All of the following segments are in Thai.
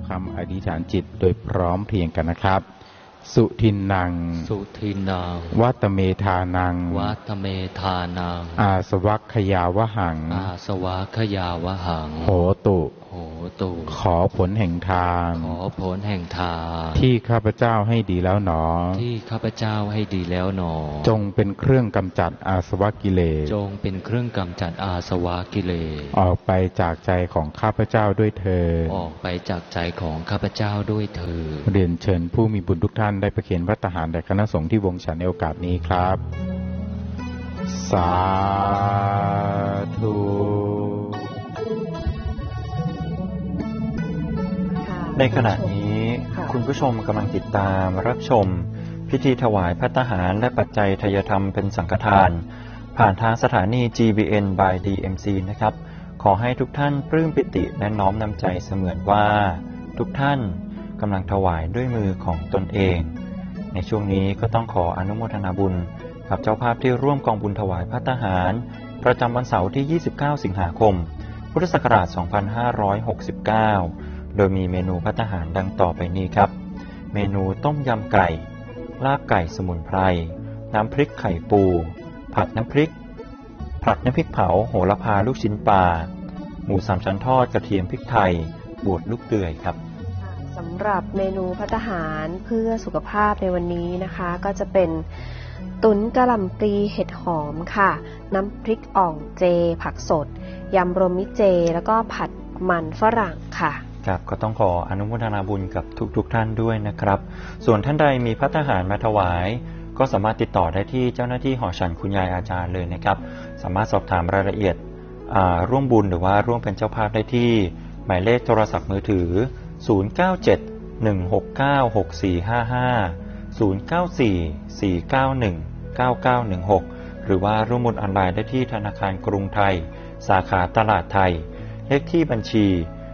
คำอธิษฐานจิตโดยพร้อมเพรียงกันนะครับสุทินนังวัตเมธานังอาสวัคคยาวหังโหตุขอผลแห่งทานที่ข้าพเจ้าให้ดีแล้วหนอจงเป็นเครื่องกำจัดอาสวะกิเลสออกไปจากใจของข้าพเจ้าด้วยเถิดเรียนเชิญผู้มีบุญทุกท่านได้ประเคนภัตตาหารแด่คณะสงฆ์ที่วงฉันในโอกาสนี้ครับสาธุในขณะนี้คุณผู้ชมกำลังติดตามรับชมพิธีถวายภัตตาหารและปัจจัยทายธรรมเป็นสังฆทานผ่านทางสถานี GBN by DMC นะครับขอให้ทุกท่านปลื้มปิติและน้อมนำใจเสมือนว่าทุกท่านกำลังถวายด้วยมือของตนเองในช่วงนี้ก็ต้องขออนุโมทนาบุญกับเจ้าภาพที่ร่วมกองบุญถวายภัตตาหารประจำวันเสาร์ที่29สิงหาคมพุทธศักราช2569โดยมีเมนูภัตตาหารดังต่อไปนี้ครับเมนูต้มยำไก่ลาบไก่สมุนไพรน้ำพริกไข่ปูผัดน้ำพริกเผาโหระพาลูกชิ้นปลาหมูสามชั้นทอดกระเทียมพริกไทยบวชลูกเดือยครับสำหรับเมนูภัตตาหารเพื่อสุขภาพในวันนี้นะคะก็จะเป็นตุ๋นกะหล่ำปลีเห็ดหอมค่ะน้ำพริกอ่องเจผักสดยำรวมมิตรเจแล้วก็ผัดมันฝรั่งค่ะครับก็ต้องขออนุโมทนาบุญกับทุกท่านด้วยนะครับส่วนท่านใดมีภัตตาหารมาถวายก็สามารถติดต่อได้ที่เจ้าหน้าที่หอฉันคุณยายอาจารย์เลยนะครับสามารถสอบถามรายละเอียดร่วมบุญหรือว่าร่วมเป็นเจ้าภาพได้ที่หมายเลขโทรศัพท์มือถือ09716964550944919916หรือว่าร่วมบุญออนไลน์ได้ที่ธนาคารกรุงไทยสาขาตลาดไทยเลขที่บัญชี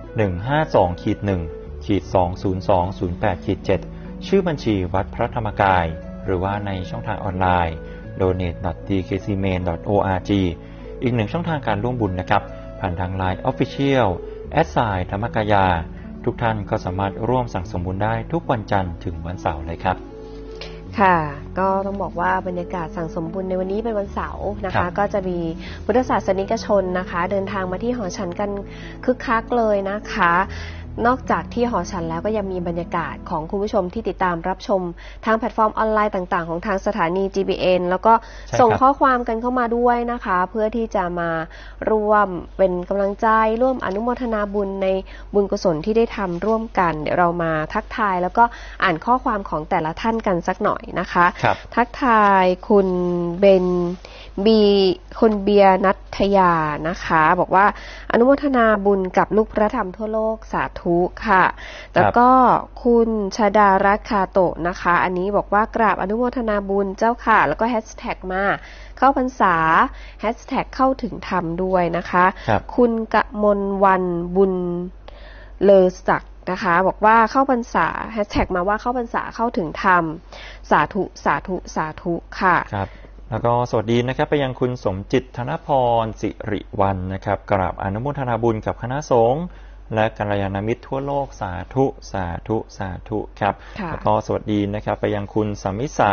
152-1-20208-7ชื่อบัญชีวัดพระธรรมกายหรือว่าในช่องทางออนไลน์ donate.tkcmain.org อีกหนึ่งช่องทางการร่วมบุญนะครับผ่านทาง LINE Official @ ธรรมกายาทุกท่านก็สามารถร่วมสั่งสมบุญได้ทุกวันจันทร์ถึงวันเสาร์เลยครับค่ะก็ต้องบอกว่าบรรยากาศสั่งสมบุญในวันนี้เป็นวันเสาร์นะคะก็จะมีพุทธศาสนิกชนนะคะเดินทางมาที่หอฉันกันคึกคักเลยนะคะนอกจากที่หอฉันแล้วก็ยังมีบรรยากาศของคุณผู้ชมที่ติดตามรับชมทางแพลตฟอร์มออนไลน์ต่างๆของทางสถานี GBN แล้วก็ส่งข้อความกันเข้ามาด้วยนะคะเพื่อที่จะมาร่วมเป็นกำลังใจร่วมอนุโมทนาบุญในบุญกุศลที่ได้ทำร่วมกันเดี๋ยวเรามาทักทายแล้วก็อ่านข้อความของแต่ละท่านกันสักหน่อยนะคะทักทายคุณเบนคุณเบียร์นัทยานะคะบอกว่าอนุโมทนาบุญกับลูกพระธรรมทั่วโลกสาธุค่ะแล้วก็คุณชดารัตน์คาโตะนะคะอันนี้บอกว่ากราบอนุโมทนาบุญเจ้าค่ะแล้วก็แฮชแท็กมาเข้าพรรษาแฮชแท็กเข้าถึงธรรมด้วยนะคะคุณกมลวันบุญเลอศักดิ์นะคะบอกว่าเข้าพรรษาแฮชแท็กมาว่าเข้าพรรษาเข้าถึงธรรมสาธุสาธุสาธุค่ะแล้วก็สวัสดีนะครับไปยังคุณสมจิตธนพรสิริวัลย์นะครับกราบอนุโมทนาบุญกับคณะสงฆ์และกัลยาณมิตรทั่วโลกสาธุสาธุสาธุครับแล้วก็สวัสดีนะครับไปยังคุณสมิสา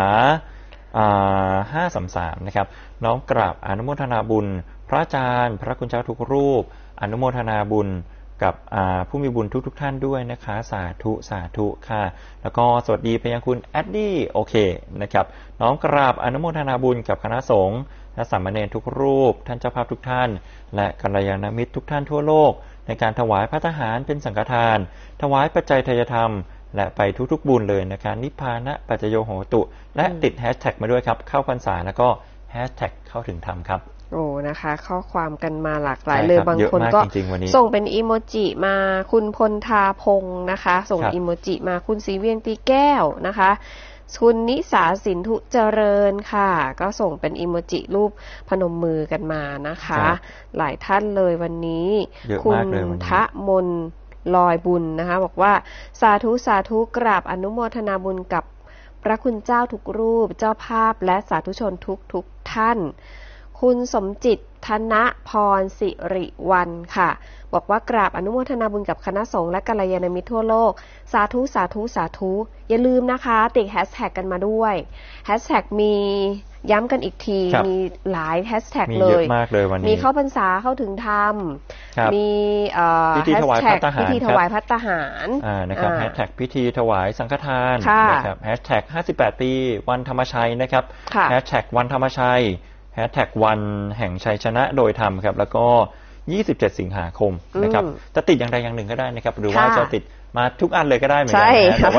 533นะครับน้อมกราบอนุโมทนาบุญพระอาจารย์พระคุณเจ้าทุกรูปอนุโมทนาบุญกับผู้มีบุญทุกท่านด้วยนะคะสาธุสาธุค่ะแล้วก็สวัสดีไปยังคุณแอดดี้โอเคนะครับน้อมกราบอนุโมทนาบุญกับคณะสงฆ์และสามเณรทุกรูปท่านเจ้าภาพทุกท่านและกัลยาณมิตรทุกท่านทั่วโลกในการถวายภัตตาหารเป็นสังฆทานถวายปัจจัยทายธรรมและไปทุกๆบุญเลยนะคะนิพพานะปัจจโยโหตุและติดแฮชแท็กมาด้วยครับเข้าพรรษาแล้วก็แฮชแท็กเข้าถึงธรรมครับโอ้นะคะข้อความกันมาหลากหลายเลยบางคนก็ส่งเป็นอีโมจิมาคุณพลทาพงศ์นะคะส่งอีโมจิมาคุณศรีเวียงตีแก้วนะคะคุณนิสาสินทุเจริญค่ะก็ส่งเป็นอีโมจิรูปพนมมือกันมานะคะหลายท่านเลยวันนี้คุณทะมนลอยบุญนะคะบอกว่าสาธุสาธุกราบอนุโมทนาบุญกับพระคุณเจ้าทุกรูปเจ้าภาพและสาธุชนทุกท่านคุณสมจิตธนพรสิริวัลย์ค่ะบอกว่ากราบอนุโมทนาบุญกับคณะสงฆ์และกัลยาณมิตรทั่วโลกสาธุสาธุสาธุอย่าลืมนะคะติดแฮชแท็กกันมาด้วยแฮชแท็กมีย้ำกันอีกทีมีหลายแฮชแท็กเลยมีเยอะมากเลยวันนี้มีเข้าพรรษาเข้าถึงธรรมมีพิธีถวายภัตตาหารพิธีถวายภัตตาหารนะครับแฮชแท็กพิธีถวายสังฆทานนะครับแฮชแท็ก58 ปีวันธรรมชัยนะครับแฮชแท็กวันธรรมชัยแฮชแท็กวันแห่งชัยชนะโดยธรรมครับแล้วก็27 สิงหาคมนะครับจะติดอย่างใดอย่างหนึ่งก็ได้นะครับหรือว่าจะติดมาทุกอันเลยก็ได้เหมือนกัน